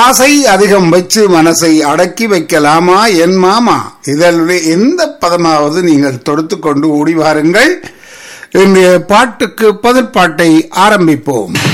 ஆசை அதிகம் வச்சு மனசை அடக்கி வைக்கலாமா என் மாமா. இதனுடைய எந்த பதமாவது நீங்கள் தொடுத்து கொண்டு ஓடி வாருங்கள். இன்றைய பாட்டுக்கு பதில் பாட்டை ஆரம்பிப்போம்.